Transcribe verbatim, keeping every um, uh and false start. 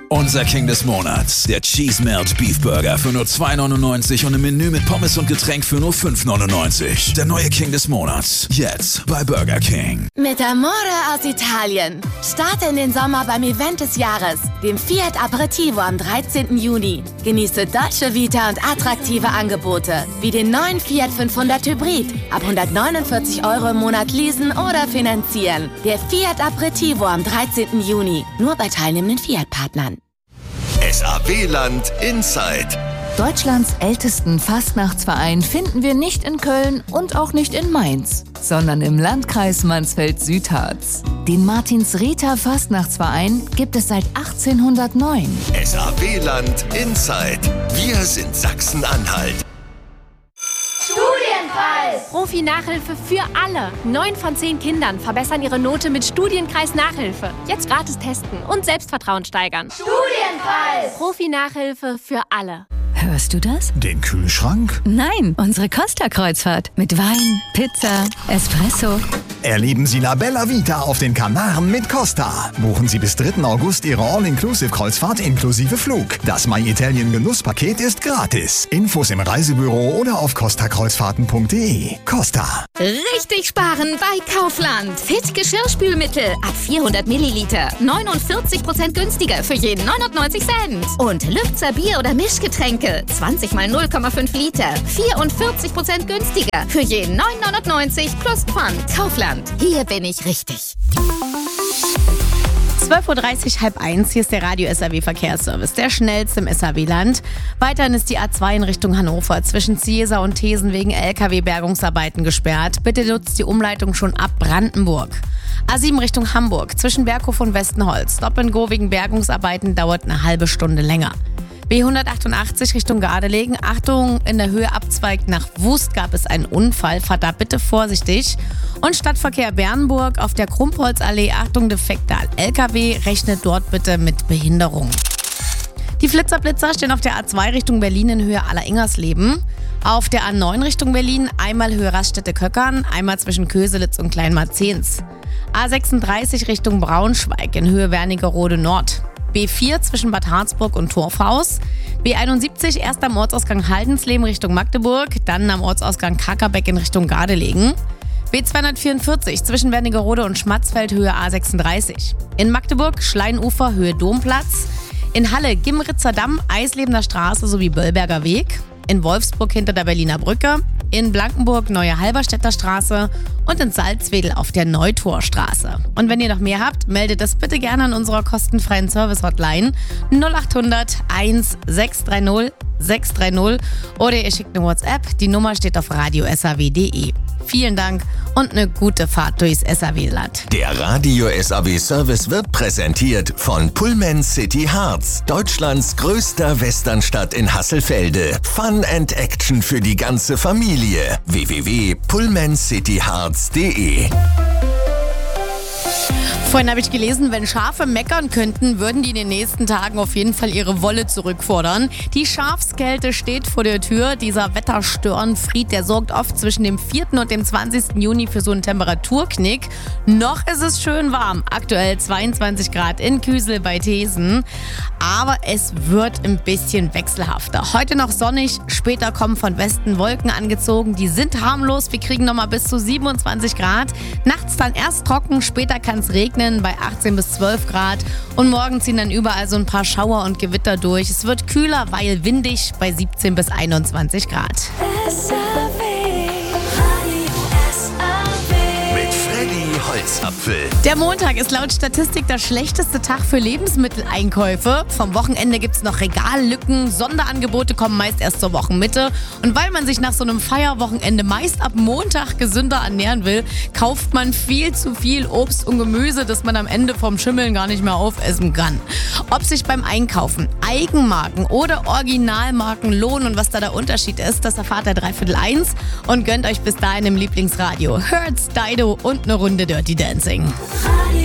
Unser King des Monats, der Cheese Melt Beef Burger für nur zwei neunundneunzig und im Menü mit Pommes und Getränk für nur fünf neunundneunzig. Der neue King des Monats, jetzt bei Burger King. Mit Amore aus Italien. Starte in den Sommer beim Event des Jahres, dem Fiat Aperitivo am dreizehnten Juni. Genieße Dolce Vita und attraktive Angebote, wie den neuen Fiat fünfhundert Hybrid. Ab hundertneunundvierzig Euro im Monat leasen oder finanzieren. Der Fiat Aperitivo am dreizehnten Juni. Nur bei teilnehmenden Fiat-Partnern. S A W-Land Inside. Deutschlands ältesten Fastnachtsverein finden wir nicht in Köln und auch nicht in Mainz, sondern im Landkreis Mansfeld-Südharz. Den Martins-Rita Fastnachtsverein gibt es seit achtzehnhundertneun. S A W-Land Inside. Wir sind Sachsen-Anhalt. Studienkreis! Profi-Nachhilfe für alle. Neun von zehn Kindern verbessern ihre Note mit Studienkreis-Nachhilfe. Jetzt gratis testen und Selbstvertrauen steigern. Studienkreis! Profi-Nachhilfe für alle. Hörst du das? Den Kühlschrank? Nein, unsere Costa-Kreuzfahrt. Mit Wein, Pizza, Espresso. Erleben Sie La Bella Vita auf den Kanaren mit Costa. Buchen Sie bis dritten August Ihre All-Inclusive-Kreuzfahrt inklusive Flug. Das My Italien Genusspaket ist gratis. Infos im Reisebüro oder auf costa kreuzfahrten punkt de. Costa. Richtig sparen bei Kaufland. Fit Geschirrspülmittel ab vierhundert Milliliter. neunundvierzig Prozent günstiger für jeden neunundneunzig Cent. Und Lübzer Bier- oder Mischgetränke zwanzig mal null Komma fünf Liter. vierundvierzig Prozent günstiger für jeden neun neunundneunzig plus Pfand. Kaufland. Hier bin ich richtig. zwölf Uhr dreißig, halb eins. Hier ist der Radio S A W Verkehrsservice, der schnellste im S A W-Land. Weiterhin ist die A zwei in Richtung Hannover zwischen Ziesa und Thesen wegen L K W-Bergungsarbeiten gesperrt. Bitte nutzt die Umleitung schon ab Brandenburg. A sieben Richtung Hamburg zwischen Berghof und Westenholz. Stop and Go wegen Bergungsarbeiten dauert eine halbe Stunde länger. B hundertachtundachtzig Richtung Gardelegen. Achtung, in der Höhe abzweigt nach Wust gab es einen Unfall. Fahrt da bitte vorsichtig. Und Stadtverkehr Bernburg auf der Krumpholzallee. Achtung, defekter L K W. Rechnet dort bitte mit Behinderung. Die Flitzerblitzer stehen auf der A zwei Richtung Berlin in Höhe Aller-Ingersleben. Auf der A neun Richtung Berlin einmal Höhe Raststätte-Köckern, einmal zwischen Köselitz und Kleinmarzens. A sechsunddreißig Richtung Braunschweig in Höhe Wernigerode Nord. B vier zwischen Bad Harzburg und Torfhaus. B einundsiebzig erst am Ortsausgang Haldensleben Richtung Magdeburg, dann am Ortsausgang Kakerbeck in Richtung Gardelegen. B zweihundertvierundvierzig zwischen Wernigerode und Schmatzfeld Höhe A sechsunddreißig. In Magdeburg Schleinufer Höhe Domplatz. In Halle Gimritzer Damm, Eislebener Straße sowie Böllberger Weg. In Wolfsburg hinter der Berliner Brücke. In Blankenburg Neue Halberstädter Straße und in Salzwedel auf der Neutorstraße. Und wenn ihr noch mehr habt, meldet das bitte gerne an unserer kostenfreien Service-Hotline null achthundert eins sechs drei null sechs drei null oder ihr schickt eine WhatsApp. Die Nummer steht auf radio s a w punkt de. Vielen Dank und eine gute Fahrt durchs S A W-Land. Der Radio S A W-Service wird präsentiert von Pullman City Harz, Deutschlands größter Westernstadt in Hasselfelde. Fun and Action für die ganze Familie. w w w punkt pullman city harz punkt de. Vorhin habe ich gelesen, wenn Schafe meckern könnten, würden die in den nächsten Tagen auf jeden Fall ihre Wolle zurückfordern. Die Schafskälte steht vor der Tür. Dieser Wetterstörenfried, der sorgt oft zwischen dem vierten und dem zwanzigsten Juni für so einen Temperaturknick. Noch ist es schön warm. Aktuell zweiundzwanzig Grad in Küsel bei Thesen. Aber es wird ein bisschen wechselhafter. Heute noch sonnig, später kommen von Westen Wolken angezogen. Die sind harmlos. Wir kriegen nochmal bis zu siebenundzwanzig Grad. Nachts dann erst trocken, später kann es regnen bei achtzehn bis zwölf Grad. Und morgen ziehen dann überall so ein paar Schauer und Gewitter durch. Es wird kühler, weil windig bei siebzehn bis einundzwanzig Grad. Holzapfel. Der Montag ist laut Statistik der schlechteste Tag für Lebensmitteleinkäufe. Vom Wochenende gibt es noch Regallücken, Sonderangebote kommen meist erst zur Wochenmitte. Und weil man sich nach so einem Feierwochenende meist ab Montag gesünder ernähren will, kauft man viel zu viel Obst und Gemüse, das man am Ende vom Schimmeln gar nicht mehr aufessen kann. Ob sich beim Einkaufen Eigenmarken oder Originalmarken lohnen und was da der Unterschied ist, das erfahrt ihr dreiviertel eins und gönnt euch bis dahin im Lieblingsradio Hertz, Dido und eine Runde Dirty Dancing.